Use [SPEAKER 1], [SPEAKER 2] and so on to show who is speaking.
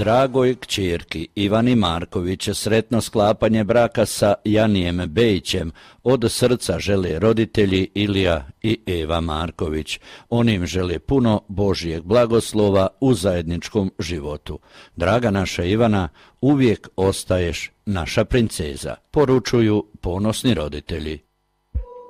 [SPEAKER 1] Dragoj kćerki Ivani Marković sretno sklapanje braka sa Janijem Bejićem od srca žele roditelji Ilija i Eva Marković. Oni im žele puno Božijeg blagoslova u zajedničkom životu. Draga naša Ivana, uvijek ostaješ naša princeza, poručuju ponosni roditelji.